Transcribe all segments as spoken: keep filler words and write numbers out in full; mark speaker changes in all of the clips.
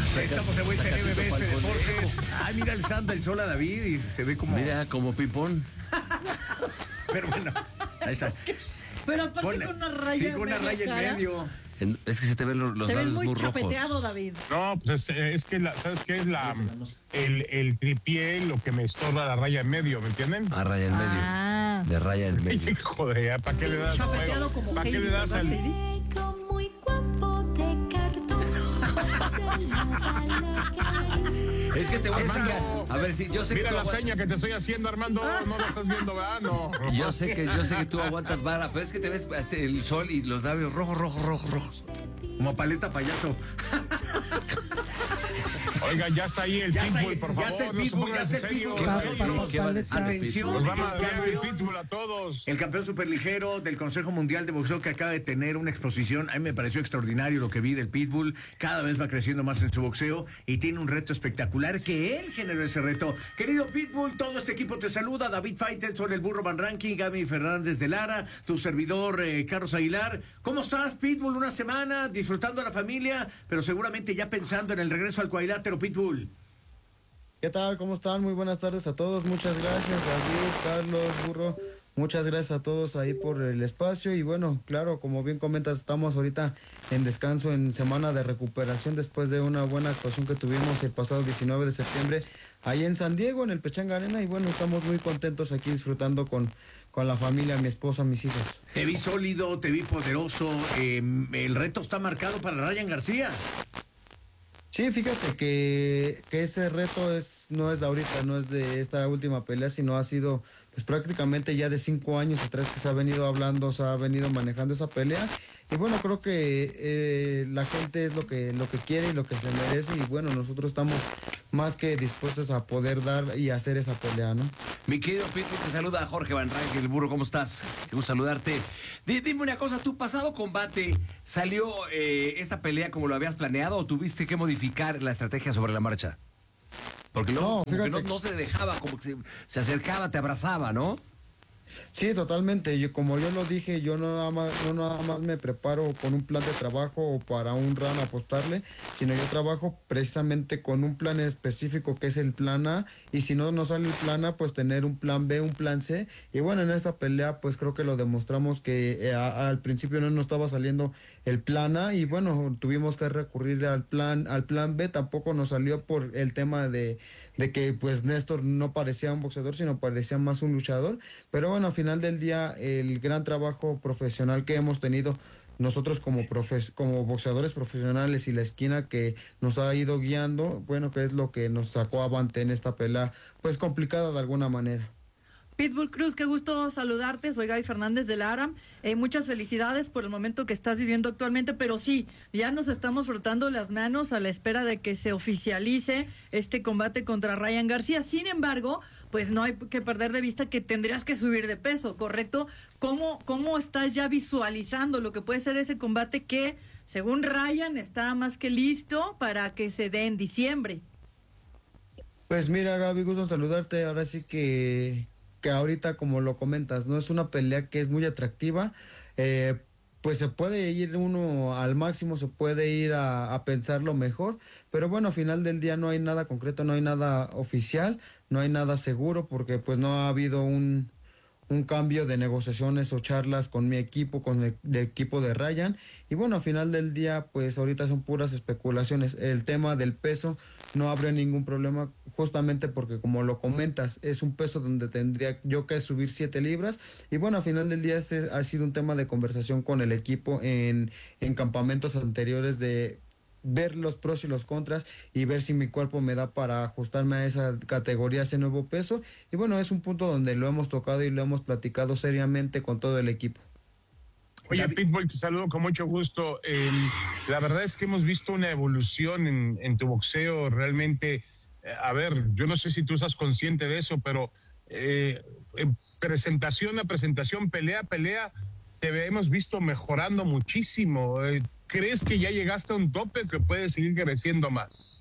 Speaker 1: Estamos en Vuelta en M B S Deportes. Ay, mira, el stand del sol a David y se ve como...
Speaker 2: Mira, como pipón.
Speaker 1: Pero bueno, ahí está.
Speaker 3: Pero aparte Ponle, con una raya,
Speaker 1: sí, con una raya en medio.
Speaker 2: En, es que se te ven los, los
Speaker 3: te
Speaker 2: labios
Speaker 3: ves muy,
Speaker 2: muy
Speaker 3: chapeteado,
Speaker 2: rojos.
Speaker 3: David.
Speaker 4: No, pues es, es que, la, ¿sabes qué es la el, el tripié lo que me estorba la raya en medio, ¿me entienden?
Speaker 2: Ah, raya en medio.
Speaker 3: Ah.
Speaker 2: De raya en medio.
Speaker 4: Joder, ¿para qué le das?
Speaker 3: Chapeteado como
Speaker 4: ¿Para
Speaker 3: Heidi,
Speaker 4: qué le das al...?
Speaker 5: Muy guapo de cartón.
Speaker 2: Es que te voy a
Speaker 4: Armando,
Speaker 2: sacar. A ver, si yo sé
Speaker 4: mira
Speaker 2: que
Speaker 4: la
Speaker 2: aguantas...
Speaker 4: seña que te estoy haciendo, Armando. No la estás viendo, ¿verdad? No.
Speaker 2: Yo sé que yo sé que tú aguantas vara, pero es que te ves este, el sol y los labios rojos, rojos, rojos, rojos.
Speaker 1: Como paleta payaso.
Speaker 4: Oiga, ya está ahí el
Speaker 1: ya
Speaker 4: pitbull,
Speaker 1: ahí,
Speaker 4: por
Speaker 1: ya
Speaker 4: favor.
Speaker 1: el pitbull,
Speaker 4: no
Speaker 1: ya
Speaker 4: se
Speaker 1: el pitbull.
Speaker 2: ¿Qué,
Speaker 1: Va,
Speaker 2: ¿Qué,
Speaker 1: va,
Speaker 2: ¿Qué va a decir?
Speaker 1: Atención,
Speaker 4: Nos vamos a
Speaker 1: el
Speaker 4: dar el
Speaker 1: campeón,
Speaker 4: pitbull a todos.
Speaker 1: el campeón superligero del Consejo Mundial de Boxeo que acaba de tener una exposición. A mí me pareció extraordinario lo que vi del pitbull. Cada vez va creciendo más en su boxeo y tiene un reto espectacular que él generó ese reto. Querido pitbull, todo este equipo te saluda. David Faitelson, el Burro Van Ranking, Gaby Fernández de Lara, tu servidor eh, Carlos Aguilar. ¿Cómo estás, pitbull? Una semana disfrutando a la familia, pero seguramente ya pensando en el regreso al cuadrilátero, pitbull.
Speaker 6: ¿Qué tal? ¿Cómo están? Muy buenas tardes a todos. Muchas gracias, David, Carlos, Burro. Muchas gracias a todos ahí por el espacio. Y bueno, claro, como bien comentas, estamos ahorita en descanso, en semana de recuperación después de una buena actuación que tuvimos el pasado diecinueve de septiembre ahí en San Diego, en el Pechanga Arena. Y bueno, estamos muy contentos aquí disfrutando con, con la familia, mi esposa, mis hijos.
Speaker 1: Te vi sólido, te vi poderoso. Eh, el reto está marcado para Ryan García.
Speaker 6: Sí, fíjate que, que ese reto es no es de ahorita, no es de esta última pelea, sino ha sido pues prácticamente ya de cinco años atrás que se ha venido hablando, se ha venido manejando esa pelea. Y bueno, creo que eh, la gente es lo que lo que quiere y lo que se merece. Y bueno, nosotros estamos más que dispuestos a poder dar y hacer esa pelea, ¿no?
Speaker 2: Mi querido Pitbull, te saluda Jorge Van Ranking, el Burro, ¿cómo estás? Qué gusto saludarte. D dime una cosa, ¿tu pasado combate salió eh, esta pelea como lo habías planeado o tuviste que modificar la estrategia sobre la marcha? Porque luego
Speaker 6: no,
Speaker 2: no, no se dejaba, como que se, se acercaba, te abrazaba, ¿no?
Speaker 6: Sí, totalmente. Yo, como yo lo dije, yo no nada más, no nada más me preparo con un plan de trabajo o para un run apostarle, sino yo trabajo precisamente con un plan específico que es el plan A, y si no no sale el plan A, pues tener un plan B, un plan C. Y bueno, en esta pelea pues creo que lo demostramos que eh, a, al principio no nos estaba saliendo el plan A y bueno, tuvimos que recurrir al plan al plan B. Tampoco nos salió por el tema de, de que pues Néstor no parecía un boxeador, sino parecía más un luchador. Pero bueno, al final del día, el gran trabajo profesional que hemos tenido nosotros como profes, como boxeadores profesionales y la esquina que nos ha ido guiando, bueno, que es lo que nos sacó avante en esta pelea, pues complicada de alguna manera.
Speaker 3: Pitbull Cruz, qué gusto saludarte, soy Gaby Fernández de Lara, eh, muchas felicidades por el momento que estás viviendo actualmente, pero sí, ya nos estamos frotando las manos a la espera de que se oficialice este combate contra Ryan García. Sin embargo, pues no hay que perder de vista que tendrías que subir de peso, ¿correcto? ¿Cómo, cómo estás ya visualizando lo que puede ser ese combate que, según Ryan, está más que listo para que se dé en diciembre?
Speaker 6: Pues mira, Gaby, gusto saludarte. Ahora sí que... que ahorita, como lo comentas, no es una pelea que es muy atractiva, eh, pues se puede ir uno al máximo, se puede ir a, a pensarlo mejor, pero bueno, al final del día no hay nada concreto, no hay nada oficial, no hay nada seguro, porque pues no ha habido un, un cambio de negociaciones o charlas con mi equipo, con el, el equipo de Ryan, y bueno, al final del día, pues ahorita son puras especulaciones. El tema del peso no habría ningún problema, justamente porque como lo comentas, es un peso donde tendría yo que subir siete libras, y bueno, al final del día este ha sido un tema de conversación con el equipo en, en campamentos anteriores, de ver los pros y los contras y ver si mi cuerpo me da para ajustarme a esa categoría, a ese nuevo peso, y bueno, es un punto donde lo hemos tocado y lo hemos platicado seriamente con todo el equipo.
Speaker 4: Oye, Pitbull, te saludo con mucho gusto. Eh, la verdad es que hemos visto una evolución en, en tu boxeo realmente. Eh, a ver, yo no sé si tú estás consciente de eso, pero eh, en presentación a presentación, pelea a pelea, te hemos visto mejorando muchísimo. Eh, ¿Crees que ya llegaste a un tope que puedes seguir creciendo más?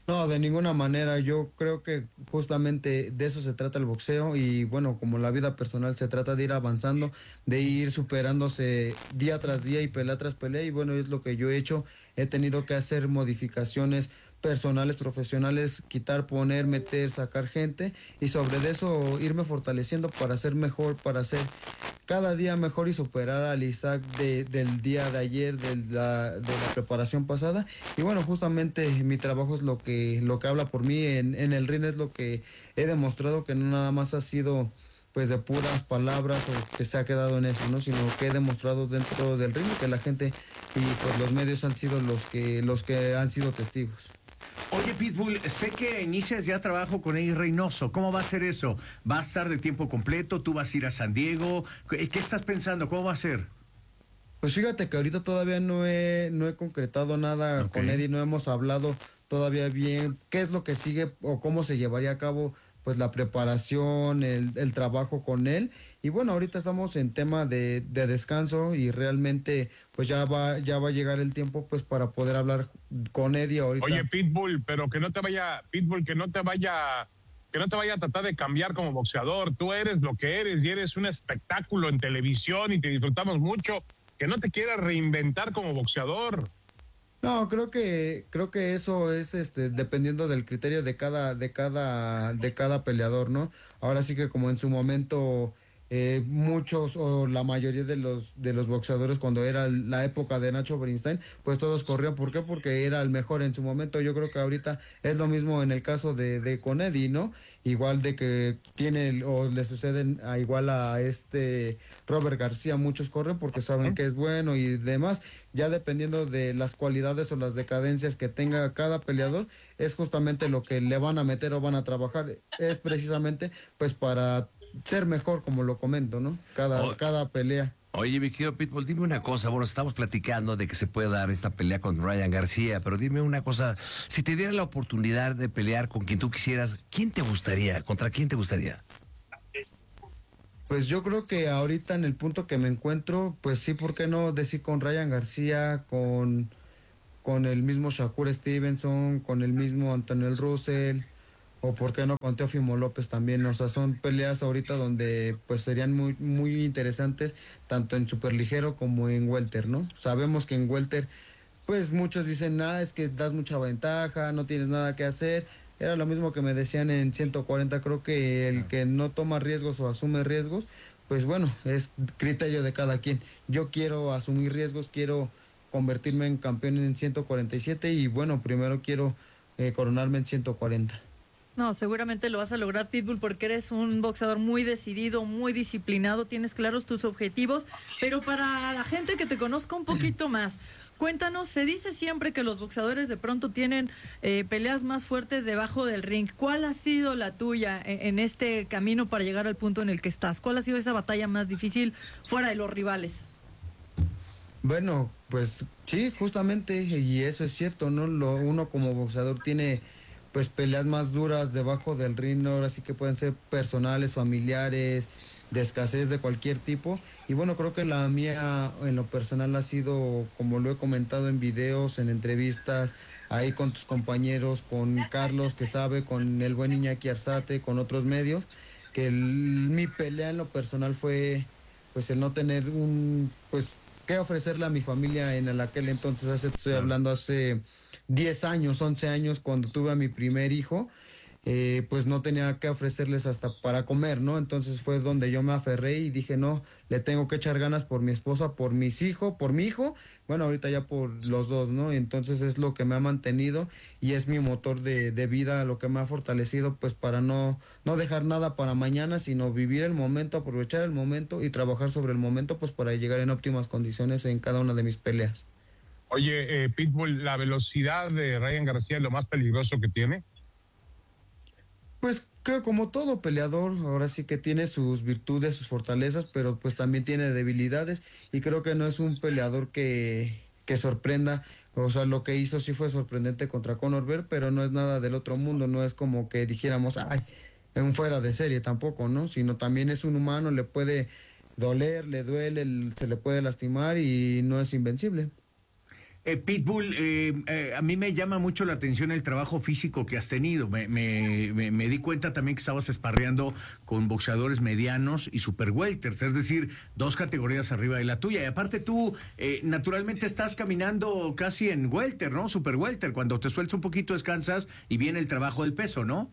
Speaker 6: No, de ninguna manera. Yo creo que justamente de eso se trata el boxeo y bueno, como la vida personal se trata de ir avanzando, de ir superándose día tras día y pelea tras pelea y bueno, es lo que yo he hecho. He tenido que hacer modificaciones personales, profesionales, quitar, poner, meter, sacar gente y sobre de eso irme fortaleciendo para ser mejor, para ser cada día mejor y superar al Isaac de, del día de ayer, de la, de la preparación pasada. Y bueno, justamente mi trabajo es lo que, lo que habla por mí. En, en el ring es lo que he demostrado que no nada más ha sido pues de puras palabras o que se ha quedado en eso, ¿no? Sino que he demostrado dentro del ring que la gente y pues los medios han sido los que, los que han sido testigos.
Speaker 1: Oye, Pitbull, sé que inicias ya trabajo con Eddie Reynoso. ¿Cómo va a ser eso? ¿Va a estar de tiempo completo? ¿Tú vas a ir a San Diego? ¿Qué, qué estás pensando? ¿Cómo va a ser?
Speaker 6: Pues fíjate que ahorita todavía no he, no he concretado nada
Speaker 1: Ok.
Speaker 6: con Eddie, no hemos hablado todavía bien qué es lo que sigue o cómo se llevaría a cabo pues la preparación, el, el trabajo con él. Y bueno, ahorita estamos en tema de, de descanso y realmente pues ya va, ya va a llegar el tiempo pues para poder hablar con Eddie ahorita.
Speaker 4: Oye, Pitbull, pero que no te vaya, Pitbull, que no te vaya, que no te vaya a tratar de cambiar como boxeador. Tú eres lo que eres y eres un espectáculo en televisión y te disfrutamos mucho. Que no te quieras reinventar como boxeador.
Speaker 6: No, creo que creo que eso es este dependiendo del criterio de cada de cada de cada peleador, ¿no? Ahora sí que como en su momento eh, muchos o la mayoría de los de los boxeadores cuando era la época de Nacho Bernstein, pues todos corrían. ¿Por qué? Porque era el mejor en su momento. Yo creo que ahorita es lo mismo en el caso de de con Eddie, ¿no? Igual de que tiene el- o le suceden a igual a este Robert García, muchos corren porque saben que es bueno y demás. Ya dependiendo de las cualidades o las decadencias que tenga cada peleador, es justamente lo que le van a meter o van a trabajar. Es precisamente pues para ser mejor, como lo comento, ¿no? Cada,
Speaker 2: Oh.
Speaker 6: cada pelea.
Speaker 2: Oye, mi querido Pitbull, dime una cosa. Bueno, estamos platicando de que se puede dar esta pelea con Ryan García, pero dime una cosa. Si te diera la oportunidad de pelear con quien tú quisieras, ¿quién te gustaría? ¿Contra quién te gustaría?
Speaker 6: Pues yo creo que ahorita en el punto que me encuentro, pues sí, ¿por qué no decir con Ryan García, con, con el mismo Shakur Stevenson, con el mismo Antonio Russell, o por qué no con Teófimo López también? O sea, son peleas ahorita donde pues serían muy, muy interesantes, tanto en superligero como en welter, ¿no? Sabemos que en welter, pues muchos dicen, ah, es que das mucha ventaja, no tienes nada que hacer. Era lo mismo que me decían en ciento cuarenta, creo que el que no toma riesgos o asume riesgos, pues bueno, es criterio de cada quien. Yo quiero asumir riesgos, quiero convertirme en campeón en ciento cuarenta y siete y bueno, primero quiero eh, coronarme en ciento cuarenta.
Speaker 3: No, seguramente lo vas a lograr, Pitbull, porque eres un boxeador muy decidido, muy disciplinado, tienes claros tus objetivos, pero para la gente que te conozca un poquito más, cuéntanos, se dice siempre que los boxeadores de pronto tienen eh, peleas más fuertes debajo del ring. ¿Cuál ha sido la tuya en, en este camino para llegar al punto en el que estás? ¿Cuál ha sido esa batalla más difícil fuera de los rivales?
Speaker 6: Bueno, pues sí, justamente, y eso es cierto, ¿no? Lo, uno como boxeador tiene pues peleas más duras debajo del ring, ¿no? Ahora sí que pueden ser personales, familiares, de escasez de cualquier tipo. Y bueno, creo que la mía en lo personal ha sido, como lo he comentado en videos, en entrevistas, ahí con tus compañeros, con Carlos que sabe, con el buen Iñaki Arzate, con otros medios, que el- mi pelea en lo personal fue pues el no tener un, pues, qué ofrecerle a mi familia en el aquel entonces, hace, estoy hablando hace diez años, once años, cuando tuve a mi primer hijo, eh, pues no tenía que ofrecerles hasta para comer, ¿no? Entonces fue donde yo me aferré y dije, no, le tengo que echar ganas por mi esposa, por mis hijos, por mi hijo, bueno, ahorita ya por los dos, ¿no? Entonces es lo que me ha mantenido y es mi motor de, de vida, lo que me ha fortalecido, pues para no, no dejar nada para mañana, sino vivir el momento, aprovechar el momento y trabajar sobre el momento, pues para llegar en óptimas condiciones en cada una de mis peleas.
Speaker 4: Oye, eh, Pitbull, ¿la velocidad de Ryan García es lo más peligroso que tiene?
Speaker 6: Pues creo como todo peleador, ahora sí que tiene sus virtudes, sus fortalezas, pero pues también tiene debilidades y creo que no es un peleador que, que sorprenda, o sea, lo que hizo sí fue sorprendente contra Conor Ver, pero no es nada del otro mundo, no es como que dijéramos, ay, es un fuera de serie tampoco, ¿no? Sino también es un humano, le puede doler, le duele, se le puede lastimar y no es invencible.
Speaker 1: Eh, Pitbull, eh, eh, a mí me llama mucho la atención el trabajo físico que has tenido. Me, me, me, me di cuenta también que estabas esparreando con boxeadores medianos y super welters, es decir, dos categorías arriba de la tuya. Y aparte tú, eh, naturalmente estás caminando casi en welter, ¿no? Super welter. Cuando te sueltas un poquito descansas y viene el trabajo del peso, ¿no?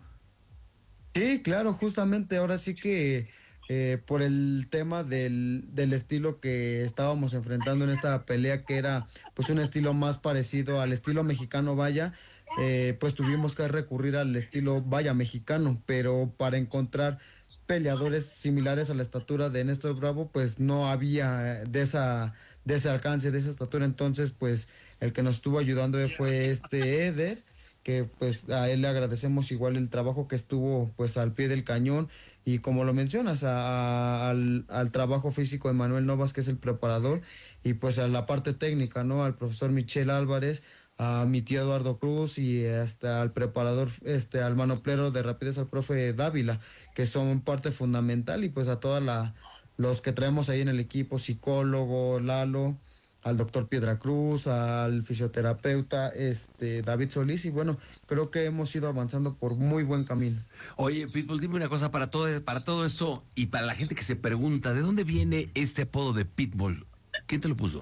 Speaker 6: Sí, claro, justamente ahora sí que eh, por el tema del, del estilo que estábamos enfrentando en esta pelea, que era pues un estilo más parecido al estilo mexicano, vaya, eh, pues tuvimos que recurrir al estilo vaya mexicano, pero para encontrar peleadores similares a la estatura de Néstor Bravo, pues no había de esa de ese alcance, de esa estatura. Entonces, pues el que nos estuvo ayudando fue este Eder, que pues a él le agradecemos igual el trabajo que estuvo pues al pie del cañón, y como lo mencionas, a, a, al, al trabajo físico de Manuel Novas, que es el preparador, y pues a la parte técnica, ¿no? Al profesor Michel Álvarez, a mi tío Eduardo Cruz, y hasta al preparador, este, al manoplero de rapidez, al profe Dávila, que son parte fundamental, y pues a toda la, los que traemos ahí en el equipo, psicólogo, Lalo, al doctor Piedra Cruz, al fisioterapeuta este David Solís, y bueno, creo que hemos ido avanzando por muy buen camino.
Speaker 2: Oye, Pitbull, dime una cosa, para todo, para todo esto y para la gente que se pregunta, ¿de dónde viene este apodo de Pitbull? ¿Quién te lo puso?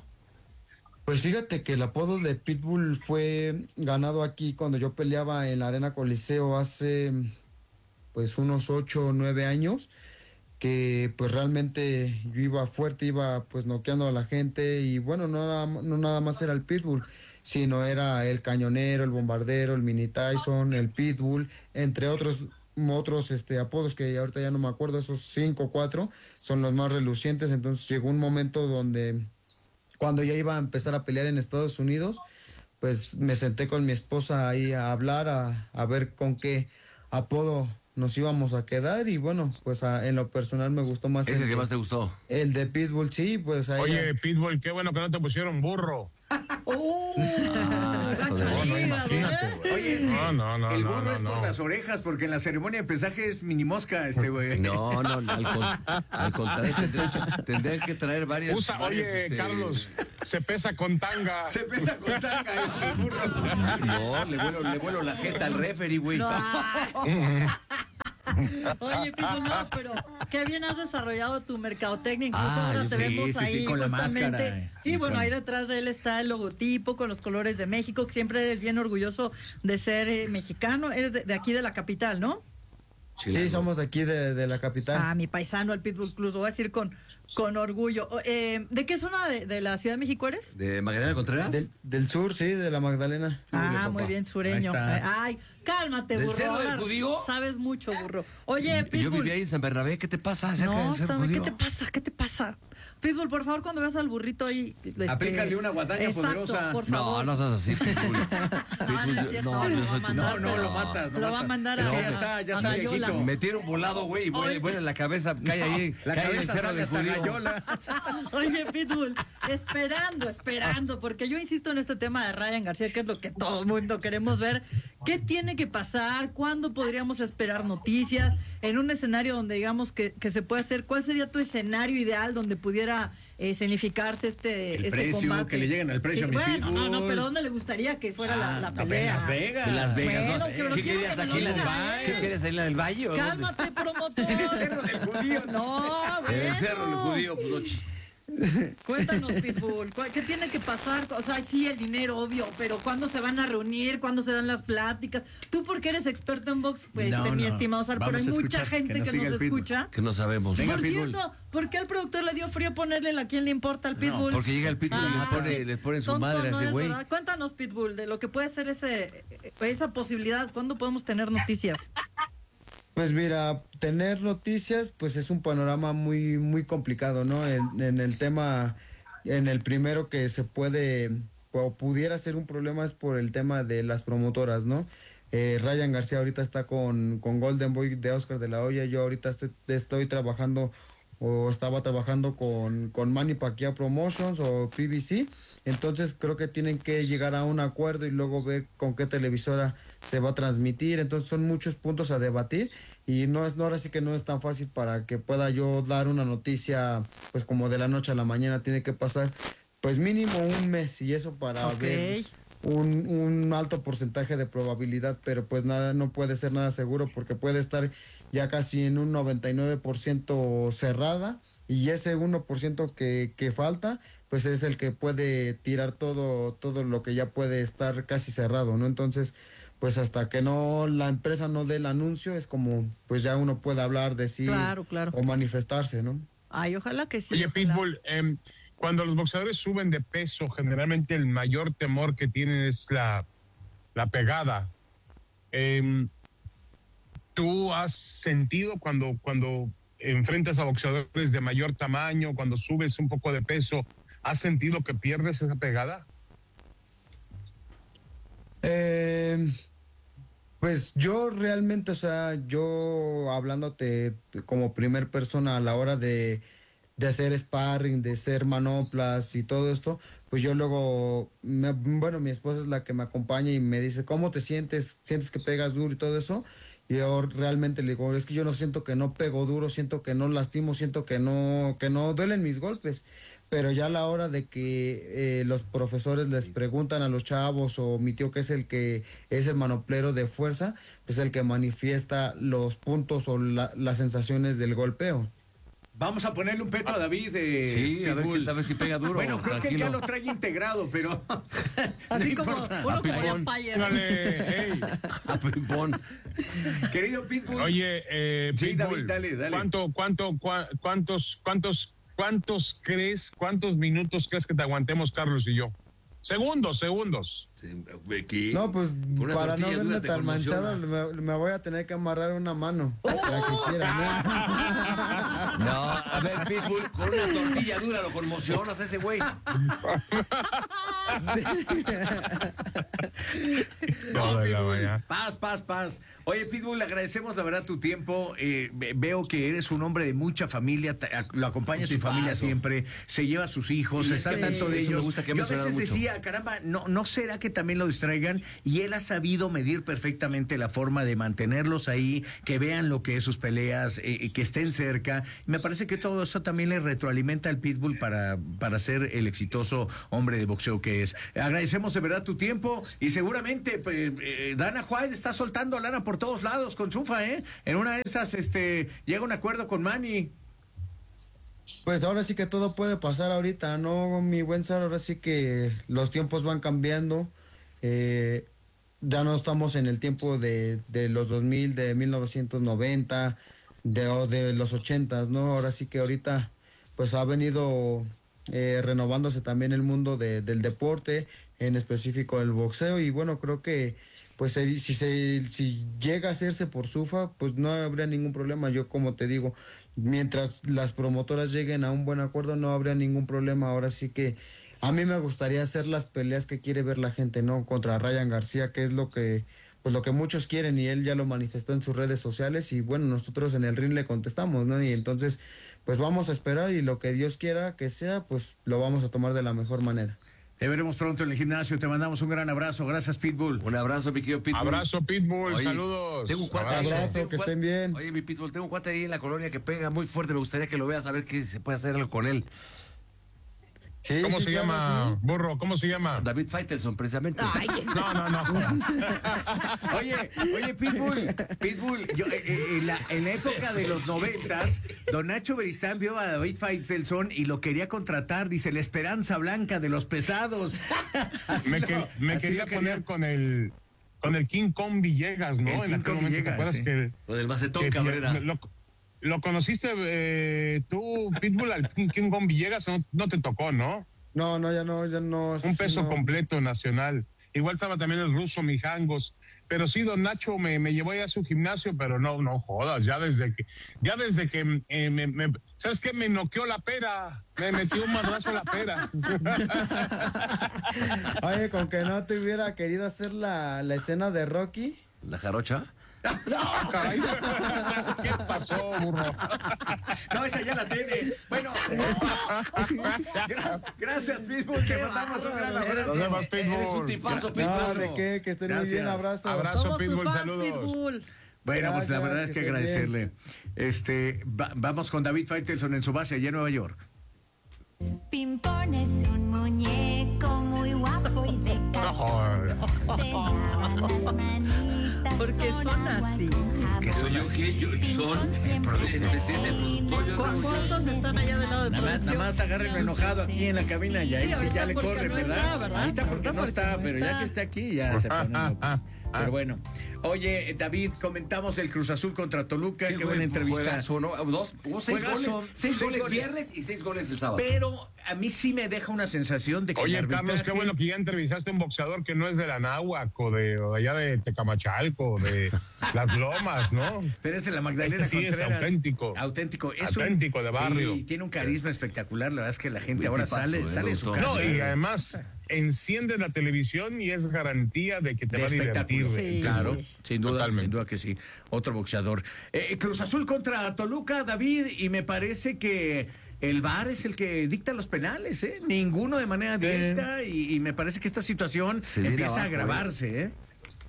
Speaker 6: Pues fíjate que el apodo de Pitbull fue ganado aquí cuando yo peleaba en la Arena Coliseo hace pues unos ocho o nueve años, que pues realmente yo iba fuerte, iba pues noqueando a la gente, y bueno, no, nada- no nada más era el Pitbull, sino era el Cañonero, el Bombardero, el Mini Tyson, el Pitbull, entre otros otros este apodos que ahorita ya no me acuerdo. Esos cinco o cuatro son los más relucientes. Entonces llegó un momento donde cuando ya iba a empezar a pelear en Estados Unidos, pues me senté con mi esposa ahí a hablar, a, a ver con qué apodo nos íbamos a quedar, y bueno, pues a- en lo personal me gustó más
Speaker 2: ¿Es el
Speaker 6: el,
Speaker 2: que
Speaker 6: de-
Speaker 2: más te gustó?
Speaker 6: el de Pitbull, sí, pues ahí.
Speaker 4: Oye, Pitbull, qué bueno que no te pusieron burro.
Speaker 3: ¡Oh!
Speaker 2: Ah, hijo de-
Speaker 3: gacho
Speaker 4: No, no,
Speaker 3: hígado,
Speaker 4: imagínate,
Speaker 3: ¿eh?
Speaker 4: güey.
Speaker 1: Oye, es que
Speaker 4: No, no, no,
Speaker 1: el
Speaker 4: no,
Speaker 1: burro
Speaker 4: no,
Speaker 1: es por
Speaker 4: no.
Speaker 1: las orejas, porque en la ceremonia de pesaje es mini mosca este güey.
Speaker 2: No, no, no, al, con- al contrario, tendrían, tendrían que traer varias...
Speaker 4: Usa,
Speaker 2: varias,
Speaker 4: oye,
Speaker 2: este,
Speaker 4: Carlos, se pesa con tanga.
Speaker 1: Se pesa con tanga el burro.
Speaker 2: No, le vuelo, le vuelo la jeta al referee, güey.
Speaker 3: No. Oye, Pitbull, no, pero qué bien has desarrollado tu mercadotecnia. Incluso
Speaker 2: Ah,
Speaker 3: ahora
Speaker 2: sí,
Speaker 3: te vemos
Speaker 1: sí,
Speaker 3: ahí
Speaker 1: sí, con la
Speaker 3: justamente.
Speaker 1: máscara.
Speaker 3: Sí,
Speaker 1: Y
Speaker 3: bueno,
Speaker 1: con-
Speaker 3: ahí detrás de él está el logotipo con los colores de México, que siempre eres bien orgulloso de ser eh, mexicano. Eres de, de aquí de la capital, ¿no?
Speaker 6: Sí, somos de aquí de, de la capital.
Speaker 3: Ah, mi paisano, el Pitbull Cruz, lo voy a decir con, con orgullo. O- eh, ¿De qué zona de, de la Ciudad de México eres?
Speaker 2: ¿De Magdalena Contreras?
Speaker 6: Del, del sur, sí, de la Magdalena.
Speaker 3: Ah,
Speaker 2: papá.
Speaker 3: muy bien, sureño.
Speaker 1: Ahí está.
Speaker 3: Ay, cálmate,
Speaker 2: ¿Del
Speaker 3: burro.
Speaker 2: Cerro del
Speaker 3: ahora
Speaker 2: Judío?
Speaker 3: Sabes mucho, burro. Oye, Pitbull.
Speaker 2: Yo vivía ahí en San Bernabé, ¿qué te pasa acerca
Speaker 3: No,
Speaker 2: del Cerro
Speaker 3: ¿sabe qué
Speaker 2: Judío?
Speaker 3: te pasa? ¿Qué te pasa? Pitbull, por favor, cuando veas al burrito ahí... este,
Speaker 1: Aplícale una guadaña
Speaker 3: exacto,
Speaker 1: poderosa.
Speaker 3: por
Speaker 2: No,
Speaker 3: favor.
Speaker 2: no seas así, Pitbull.
Speaker 3: No, no es
Speaker 2: Pitbull,
Speaker 3: cierto,
Speaker 2: no,
Speaker 3: lo
Speaker 2: yo
Speaker 3: va a
Speaker 2: soy tu
Speaker 3: mandar,
Speaker 1: No, no,
Speaker 3: pero-
Speaker 1: lo matas.
Speaker 3: Lo va a mandar
Speaker 1: Es
Speaker 3: a...
Speaker 1: que ya está, ya
Speaker 3: a
Speaker 1: está
Speaker 3: Gallola.
Speaker 1: viejito.
Speaker 2: Me tiro un volado, güey, y
Speaker 3: Oye.
Speaker 2: bueno, bueno, en la cabeza cae ahí,
Speaker 1: La
Speaker 2: cae en el
Speaker 1: cabeza
Speaker 2: Cerro
Speaker 1: sale
Speaker 2: del
Speaker 1: hasta
Speaker 2: Judío.
Speaker 1: Gallola.
Speaker 3: Oye, Pitbull, esperando, esperando, porque yo insisto en este tema de Ryan García, que es lo que todo el mundo queremos ver. ¿Qué tiene que pasar? ¿Cuándo podríamos esperar noticias? En un escenario donde digamos que, que se puede hacer, ¿cuál sería tu escenario ideal donde pudiera eh, escenificarse este,
Speaker 1: El
Speaker 3: este
Speaker 1: precio,
Speaker 3: combate?
Speaker 1: que le lleguen al precio
Speaker 3: Sí,
Speaker 1: a mi
Speaker 3: bueno, no, no,
Speaker 1: Pitbull.
Speaker 3: pero ¿dónde le gustaría que fuera la, la
Speaker 1: No, en
Speaker 3: pelea?
Speaker 1: Las Vegas.
Speaker 2: En Las Vegas,
Speaker 3: Bueno,
Speaker 2: ¿no?
Speaker 3: pero
Speaker 2: ¿Qué
Speaker 3: quiero
Speaker 2: querías
Speaker 3: que me
Speaker 2: aquí en
Speaker 3: lo
Speaker 2: Las
Speaker 3: diga
Speaker 2: Vegas?
Speaker 3: él.
Speaker 2: ¿Qué quieres ahí en la del Valle? o dónde?
Speaker 3: Cálmate, promotor.
Speaker 1: Cerro del Judío.
Speaker 3: No,
Speaker 2: En el Cerro del
Speaker 3: bueno.
Speaker 2: Judío, pues, ochi.
Speaker 3: Cuéntanos, Pitbull, ¿cuál- ¿qué tiene que pasar? O sea, sí, el dinero, obvio, pero ¿cuándo se van a reunir? ¿Cuándo se dan las pláticas? Tú, porque eres experto en box, pues,
Speaker 1: No,
Speaker 3: este, mi
Speaker 1: no.
Speaker 3: estimado Sar, pero hay
Speaker 1: Vamos a
Speaker 3: mucha
Speaker 1: escuchar,
Speaker 3: gente
Speaker 1: que
Speaker 3: que,
Speaker 1: nos siga
Speaker 3: nos
Speaker 1: el Pitbull.
Speaker 3: escucha.
Speaker 2: Que no sabemos.
Speaker 1: Venga,
Speaker 3: Por
Speaker 1: Pitbull.
Speaker 3: cierto, ¿por qué al productor le dio frío ponerle la quién le importa al Pitbull?
Speaker 2: Porque llega el Pitbull y les pone,
Speaker 3: sí.
Speaker 2: les pone su
Speaker 3: Tonto
Speaker 2: madre a
Speaker 3: no
Speaker 2: ese
Speaker 3: es,
Speaker 2: güey.
Speaker 3: ¿verdad? Cuéntanos, Pitbull, de lo que puede ser ese, esa posibilidad. ¿Cuándo podemos tener noticias?
Speaker 6: Pues mira, tener noticias, pues es un panorama muy, muy complicado, ¿no? En, en el tema, en el primero que se puede, o pudiera ser un problema es por el tema de las promotoras, ¿no? Eh, Ryan García ahorita está con, con Golden Boy de Oscar de la Hoya, yo ahorita estoy, estoy trabajando o estaba trabajando con, con Manny Pacquiao Promotions o P B C, entonces creo que tienen que llegar a un acuerdo y luego ver con qué televisora se va a transmitir, entonces son muchos puntos a debatir y no es, no, ahora sí que no es tan fácil para que pueda yo dar una noticia pues como de la noche a la mañana, tiene que pasar pues mínimo un mes, y eso para
Speaker 3: Ok.
Speaker 6: ver un, un alto porcentaje de probabilidad, pero pues nada, no puede ser nada seguro porque puede estar ya casi en un noventa y nueve por ciento cerrada, y ese uno por ciento que, que falta, pues es el que puede tirar todo, todo lo que ya puede estar casi cerrado, ¿no? Entonces, pues hasta que no la empresa no dé el anuncio, es como, pues ya uno puede hablar, decir
Speaker 3: Claro, claro.
Speaker 6: o manifestarse, ¿no?
Speaker 3: Ay, ojalá que sí.
Speaker 4: Oye,
Speaker 3: ojalá.
Speaker 4: Pitbull, em, cuando los boxeadores suben de peso, generalmente el mayor temor que tienen es la, la pegada. Em, ¿Tú has sentido cuando, cuando enfrentas a boxeadores de mayor tamaño, cuando subes un poco de peso, has sentido que pierdes esa pegada?
Speaker 6: Eh, pues yo realmente, o sea, yo hablándote como primer persona a la hora de, de hacer sparring, de hacer manoplas y todo esto, pues yo luego, me- bueno, mi esposa es la que me acompaña y me dice, ¿cómo te sientes? ¿Sientes que pegas duro y todo eso? Y yo realmente le digo, es que yo no siento que no pego duro, siento que no lastimo, siento que no, que no duelen mis golpes. Pero ya a la hora de que eh, los profesores les preguntan a los chavos, o mi tío que es el que es el manoplero de fuerza, pues el que manifiesta los puntos o la- las sensaciones del golpeo.
Speaker 1: Vamos a ponerle un peto a David de
Speaker 2: Sí, a ver,
Speaker 1: Pitbull.
Speaker 2: qué- a ver si pega duro.
Speaker 1: Bueno, creo que
Speaker 2: tranquilo.
Speaker 1: ya lo trae integrado, pero
Speaker 3: Así
Speaker 1: no
Speaker 3: como
Speaker 1: importa.
Speaker 3: uno
Speaker 2: A
Speaker 3: como
Speaker 2: ping-pong.
Speaker 3: Empire.
Speaker 4: Dale, hey.
Speaker 2: A ping-pong.
Speaker 1: Querido Pitbull.
Speaker 4: Oye, eh,
Speaker 1: Sí,
Speaker 4: Pitbull,
Speaker 1: David, dale, dale.
Speaker 4: ¿cuánto, cuánto, cua- cuántos, cuántos, cuántos crees, cuántos minutos crees que te aguantemos Carlos y yo? Segundos, segundos.
Speaker 2: ¿Qué?
Speaker 6: No, pues
Speaker 2: Una
Speaker 6: para no
Speaker 2: tortilla dura
Speaker 6: verme
Speaker 2: te
Speaker 6: tan manchado,
Speaker 2: conmociona.
Speaker 6: me, me voy a tener que amarrar una mano. La que quiera, ¿no?
Speaker 2: No, a ver, Pitbull, con una tortilla dura lo conmocionas a ese güey.
Speaker 1: No,
Speaker 4: de la
Speaker 1: Pitbull.
Speaker 4: mañana.
Speaker 1: Paz, paz, paz. Oye, Pitbull, le agradecemos la verdad tu tiempo. Eh, ve- veo que eres un hombre de mucha familia, te- a- lo acompaña a su
Speaker 2: tipazo.
Speaker 1: familia siempre, se lleva a sus hijos,
Speaker 2: Y
Speaker 1: está al
Speaker 2: sí,
Speaker 1: tanto de
Speaker 2: eso me
Speaker 1: ellos.
Speaker 2: gusta que ha
Speaker 1: Yo a veces
Speaker 2: mencionado mucho.
Speaker 1: decía, caramba, no, ¿no será que también lo distraigan? Y él ha sabido medir perfectamente la forma de mantenerlos ahí, que vean lo que es sus peleas, eh, que estén cerca. Me parece que todo eso también le retroalimenta al Pitbull para, para ser el exitoso hombre de boxeo que es. Agradecemos de verdad tu tiempo y seguramente pues, eh, Dana White está soltando lana por todos lados con Zuffa, ¿eh? En una de esas este, llega a un acuerdo con Manny.
Speaker 6: Pues ahora sí que todo puede pasar ahorita, ¿no, mi buen Sar? Ahora sí que los tiempos van cambiando. Eh, ya no estamos en el tiempo de, de los dos mil, de mil novecientos noventa, de, o de los ochentas, ¿no? Ahora sí que ahorita pues ha venido eh, renovándose también el mundo de- del deporte, en específico el boxeo, y bueno, creo que pues el- si se si llega a hacerse por Zuffa, pues no habría ningún problema. Yo, como te digo, mientras las promotoras lleguen a un buen acuerdo, no habría ningún problema. Ahora sí que a mí me gustaría hacer las peleas que quiere ver la gente, ¿no? Contra Ryan García, que es lo que pues lo que muchos quieren, y él ya lo manifestó en sus redes sociales, y bueno, nosotros en el ring le contestamos, ¿no? Y entonces pues vamos a esperar, y lo que Dios quiera que sea, pues lo vamos a tomar de la mejor manera.
Speaker 1: Te veremos pronto en el gimnasio, te mandamos un gran abrazo. Gracias, Pitbull.
Speaker 2: Un abrazo, mi querido Pitbull.
Speaker 4: Abrazo, Pitbull,
Speaker 2: Oye,
Speaker 4: saludos.
Speaker 2: Tengo un cuate ahí,
Speaker 6: Abrazo,
Speaker 2: tengo un
Speaker 6: que
Speaker 2: cuate-
Speaker 6: estén bien.
Speaker 2: Oye, mi Pitbull, tengo un cuate ahí en la colonia que pega muy fuerte. Me gustaría que lo veas, a ver qué se puede hacer algo con él.
Speaker 6: Sí,
Speaker 4: ¿Cómo
Speaker 6: sí,
Speaker 4: se
Speaker 6: claro,
Speaker 4: llama,
Speaker 6: sí.
Speaker 4: burro? ¿Cómo se llama?
Speaker 2: David Faitelson, precisamente.
Speaker 3: Ay,
Speaker 4: No, no, no.
Speaker 1: Oye, oye, Pitbull, Pitbull, yo, eh, eh, en, la, en la época de los noventas, don Nacho Beristain vio a David Faitelson y lo quería contratar, dice, la esperanza blanca de los pesados. Así
Speaker 4: Me,
Speaker 1: lo-
Speaker 4: que- me
Speaker 1: así
Speaker 4: quería
Speaker 1: lo quería.
Speaker 4: poner con el con el King Kong Villegas, ¿no?
Speaker 1: El
Speaker 4: en
Speaker 1: King
Speaker 4: aquel
Speaker 1: Kong
Speaker 4: momento, ¿te
Speaker 1: Villegas,
Speaker 4: acuerdas
Speaker 1: sí.
Speaker 4: que,
Speaker 2: Lo del Macetón
Speaker 4: que
Speaker 2: Cabrera.
Speaker 4: lo, lo conociste eh, tú, Pitbull, al King, King Kong Villegas? No, no te tocó, ¿no?
Speaker 6: No, no, ya no, ya no.
Speaker 4: Un
Speaker 6: sí,
Speaker 4: peso
Speaker 6: no.
Speaker 4: completo nacional. Igual estaba también el ruso Mijangos. Pero sí, don Nacho me, me llevó ya a su gimnasio, pero no, no jodas, ya desde que, ya desde que eh, me, me- ¿sabes qué? Me noqueó la pera, me metió un madrazo a la pera.
Speaker 6: Oye, con que no te hubiera querido hacer la, la escena de Rocky.
Speaker 2: ¿La jarocha?
Speaker 4: Ah, caray. ¿Qué pasó, burro?
Speaker 1: No, esa ya la tiene. Bueno, gra- gracias, Pitbull, te mandamos un gran abrazo.
Speaker 4: Nos vemos, Pitbull.
Speaker 2: Eres un tipazo,
Speaker 6: No,
Speaker 2: Pitbull.
Speaker 6: de qué, que estén muy
Speaker 1: Gracias.
Speaker 6: bien, abrazo.
Speaker 4: Abrazo.
Speaker 3: somos tus
Speaker 4: Pitbull,
Speaker 3: fans,
Speaker 4: saludos.
Speaker 3: Pitbull.
Speaker 1: Bueno, pues la
Speaker 6: Gracias,
Speaker 1: verdad es que
Speaker 6: que estén
Speaker 1: agradecerle. Este, va- vamos con David Faitelson en su base allá en Nueva York.
Speaker 5: Pimpón es un muñeco muy guapo y de cartón. Se lavan las manitas
Speaker 3: Porque
Speaker 5: con
Speaker 3: son
Speaker 5: agua
Speaker 3: así.
Speaker 5: con jabón.
Speaker 2: Que soy yo, que yo son. Ese es el productor, yo no
Speaker 3: ¿Cu-
Speaker 2: sé.
Speaker 3: ¿Cuántos están allá del lado de
Speaker 1: Nada más, nada
Speaker 3: producción?
Speaker 1: más agárrenlo enojado aquí en la cabina y ahí
Speaker 3: Sí,
Speaker 1: sí,
Speaker 3: ahorita
Speaker 1: ya le
Speaker 3: porque
Speaker 1: corren,
Speaker 3: no
Speaker 1: ¿verdad?
Speaker 3: está, ¿verdad?
Speaker 1: Ahorita porque
Speaker 3: Ahorita
Speaker 1: no
Speaker 3: porque
Speaker 1: está,
Speaker 3: no
Speaker 1: pero ya
Speaker 3: está.
Speaker 1: que está aquí ya se ponen locos. Pero bueno. Oye, David, comentamos el Cruz Azul contra Toluca, qué, buena entrevista.
Speaker 2: Juegazo, ¿no? Dos, hubo seis
Speaker 1: Juegazo,
Speaker 2: goles. Seis,
Speaker 1: seis
Speaker 2: goles
Speaker 1: goles.
Speaker 2: viernes y seis goles el sábado.
Speaker 1: Pero a mí sí me deja una sensación de que
Speaker 4: Oye,
Speaker 1: el
Speaker 4: Carlos, qué
Speaker 1: arbitraje-
Speaker 4: bueno que ya entrevistaste a un boxeador que no es de la Náhuac o de, o de allá de Tecamachalco, o de Las Lomas, ¿no?
Speaker 1: Pero es de la Magdalena
Speaker 4: Ese sí es
Speaker 1: Contreras.
Speaker 4: auténtico.
Speaker 1: Auténtico. Es un-
Speaker 4: Auténtico, de barrio.
Speaker 1: Sí, tiene un carisma espectacular. La verdad es que la gente
Speaker 2: Buen
Speaker 1: ahora
Speaker 2: tipazo,
Speaker 1: sale,
Speaker 2: eh,
Speaker 1: sale de su
Speaker 2: doctor.
Speaker 1: casa.
Speaker 4: No, y además enciende la televisión y es garantía de que te
Speaker 1: de
Speaker 4: va a divertir.
Speaker 1: espectáculo.
Speaker 3: Sí.
Speaker 1: Claro, sin duda,
Speaker 4: Totalmente.
Speaker 1: sin duda que sí. Otro boxeador. Eh, Cruz Azul contra Toluca, David, y me parece que el V A R es el que dicta los penales, ¿eh? Ninguno de manera directa, y, y me parece que esta situación
Speaker 2: Se viene
Speaker 1: empieza a
Speaker 2: abajo,
Speaker 1: agravarse, ¿eh?